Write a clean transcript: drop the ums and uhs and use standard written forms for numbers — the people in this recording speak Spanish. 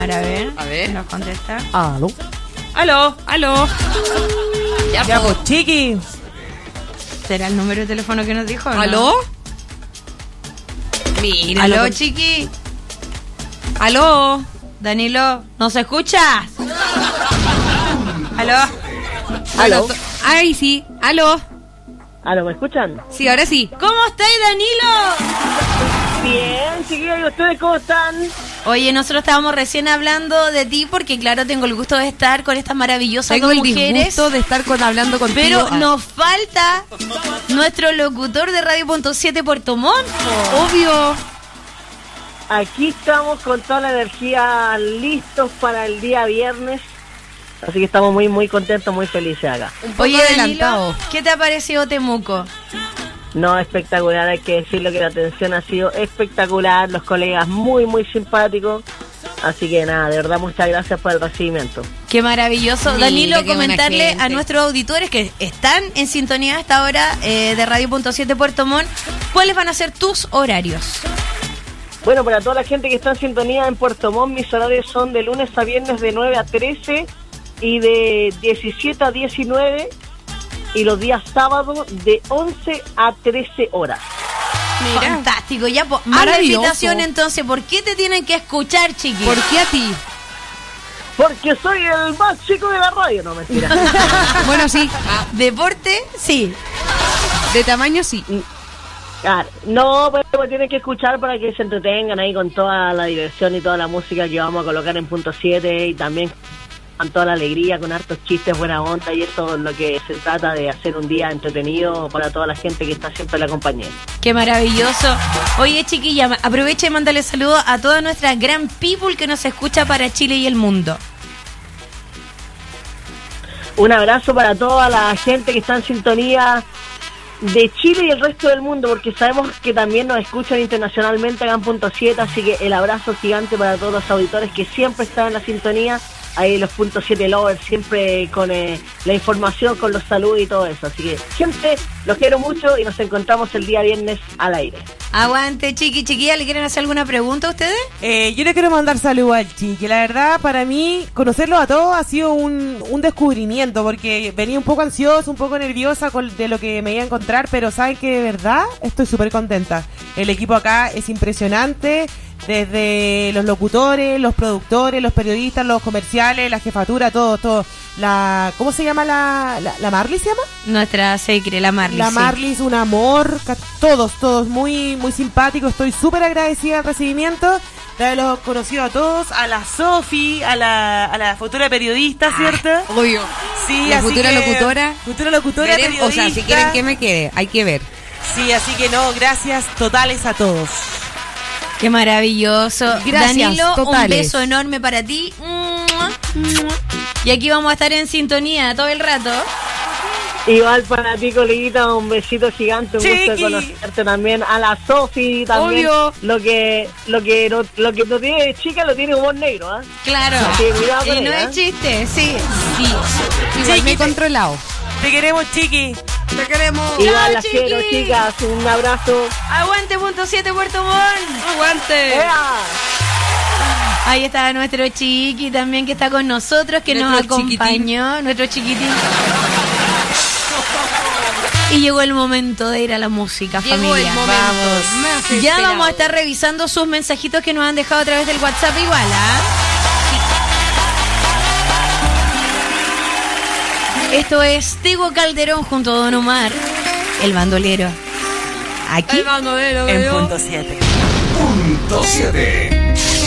A ver. ¿Nos contesta? Aló. Aló. Ya, pues, chiqui. ¿Será el número de teléfono que nos dijo? ¿O no? ¿Aló? Mira. ¿Aló, chiqui? ¿Aló? Danilo, ¿nos escuchas? ¿Aló? Aló. Ay, sí. ¿Aló? ¿Aló, me escuchan? Sí, ahora sí. ¿Cómo estáis, Danilo? Bien, chiquillos, ¿y ustedes cómo están? Oye, nosotros estábamos recién hablando de ti porque, claro, tengo el gusto de estar con estas maravillosas Tengo dos el mujeres. disgusto de estar hablando contigo. Pero nos falta nuestro locutor de Radio.7 Puerto Montt. Obvio. Aquí estamos con toda la energía listos para el día viernes. Así que estamos muy contentos, muy felices acá. Un poco Oye, adelantado. Danilo, ¿qué te ha parecido Temuco? No, espectacular, hay que decirlo que la atención ha sido espectacular, los colegas muy simpáticos. Así que nada, de verdad muchas gracias por el recibimiento. Qué maravilloso. Mira, Danilo, qué buena comentarle gente. a nuestros auditores que están en sintonía a esta hora de Radio.7 Puerto Montt, ¿cuáles van a ser tus horarios? Bueno, para toda la gente que está en sintonía en Puerto Montt, mis horarios son de lunes a viernes de 9 a 13 y de 17 a 19 y los días sábados de 11 a 13 horas. Mira. Fantástico, ya, pues, Maravilloso. invitación entonces, ¿por qué te tienen que escuchar, chiqui? ¿Por qué a ti? Porque soy el más chico de la radio, no mentira. Bueno, sí. Deporte, sí. De tamaño, sí. Claro, no, pues tienen que escuchar para que se entretengan ahí con toda la diversión y toda la música que vamos a colocar en punto 7 y también con toda la alegría, con hartos chistes, buena onda, y eso es lo que se trata de hacer un día entretenido para toda la gente que está siempre en la compañía. Qué maravilloso. Oye, chiquilla, aprovecha y mándale saludos a toda nuestra gran people que nos escucha para Chile y el mundo. Un abrazo para toda la gente que está en sintonía de Chile y el resto del mundo, porque sabemos que también nos escuchan internacionalmente acá en punto 7, así que el abrazo gigante para todos los auditores que siempre están en la sintonía, ahí los punto 7 lovers, siempre con la información, con los saludos y todo eso, así que siempre los quiero mucho y nos encontramos el día viernes al aire. Aguante, chiquilla, ¿le quieren hacer alguna pregunta a ustedes? Yo le quiero mandar saludos al chiqui. La verdad, para mí, conocerlos a todos ha sido un descubrimiento, porque venía un poco ansiosa, un poco nerviosa de lo que me iba a encontrar, pero saben que de verdad estoy súper contenta. El equipo acá es impresionante, desde los locutores, los productores, los periodistas, los comerciales, la jefatura, todo. ¿Cómo se llama la Marley se llama? Nuestra secre, la Marley. La sí. Marley es un amor, todos muy simpáticos. Estoy súper agradecida del recibimiento, de haberlos conocido a todos, a la Sofi, a la futura periodista, ¿cierto? Obvio. Sí, La así futura que, locutora. Futura locutora, periodista. O sea, si quieren que me quede, hay que ver. Sí, así que no, gracias totales a todos. Qué maravilloso. Gracias, Danilo, totales. un beso enorme para ti. Y aquí vamos a estar en sintonía todo el rato. Igual para ti, coleguita, un besito gigante, un gusto de Chiqui. conocerte también, a la Sofi también. Obvio. Lo que no tiene de chica lo tiene humor negro, ¿ah? Claro. Así que cuidado con Y no ella, es chiste, sí. Igual me he controlado. Te queremos, chiqui. Te queremos. Igual las chiqui. quiero, chicas, un abrazo. Aguante punto 7 Puerto Montt. Aguante. ¡Ea! Ahí está nuestro chiqui también que está con nosotros, que nos Nuestro acompañó, nuestro chiquitín. Y llegó el momento de ir a la música, Llegó familia. el momento. Más Ya esperado. vamos a estar revisando sus mensajitos que nos han dejado a través del WhatsApp igual, ¿ah? Esto es Tego Calderón junto a Don Omar, el bandolero. Aquí El bandolero, En yo. punto 7. Punto 7.